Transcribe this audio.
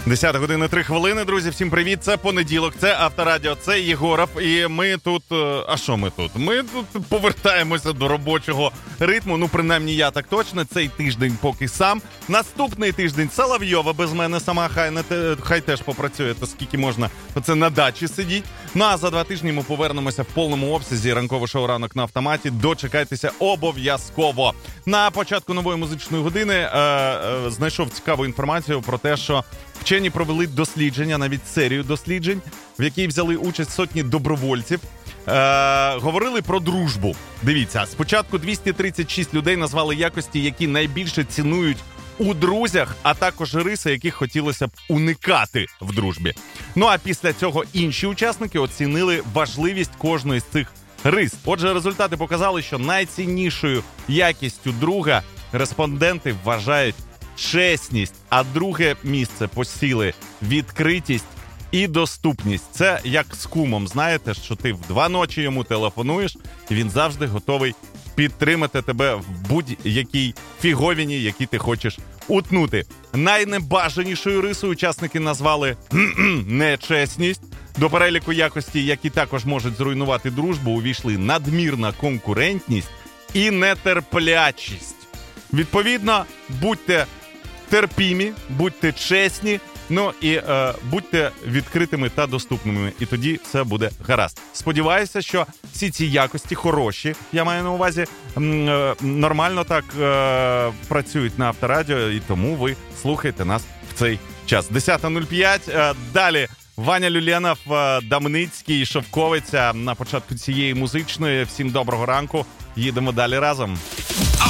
10 година 3 хвилини, друзі, всім привіт, це понеділок, це Авторадіо, це Єгоров, і ми тут, а що ми тут? Ми тут повертаємося до робочого ритму, ну принаймні я так точно, цей тиждень поки сам, наступний тиждень Соловйова без мене сама, хай теж попрацює, то скільки можна, це на дачі сидіть, ну а за 2 тижні ми повернемося в повному обсязі, ранкове шоу «Ранок на автоматі», дочекайтеся обов'язково. На початку нової музичної години знайшов цікаву інформацію про те, що вчені провели дослідження, навіть серію досліджень, в якій взяли участь сотні добровольців. Говорили про дружбу. Дивіться, спочатку 236 людей назвали якості, які найбільше цінують у друзях, а також риси, яких хотілося б уникати в дружбі. Ну а після цього інші учасники оцінили важливість кожної з цих рис. Отже, результати показали, що найціннішою якістю друга респонденти вважають чесність, а друге місце посіли відкритість і доступність. Це як з кумом, знаєте, що ти в 2 ночі йому телефонуєш, і він завжди готовий підтримати тебе в будь-якій фіговіні, які ти хочеш утнути. Найнебажанішою рисою учасники назвали нечесність. До переліку якості, які також можуть зруйнувати дружбу, увійшли надмірна конкурентність і нетерплячість. Відповідно, будьте терпімі, будьте чесні, ну і будьте відкритими та доступними, і тоді все буде гаразд. Сподіваюся, що всі ці якості хороші, я маю на увазі, нормально так працюють на Авторадіо, і тому ви слухаєте нас в цей час. 10:05, далі Ваня Люленов, Дамницький, Шовковиця на початку цієї музичної. Всім доброго ранку, їдемо далі разом.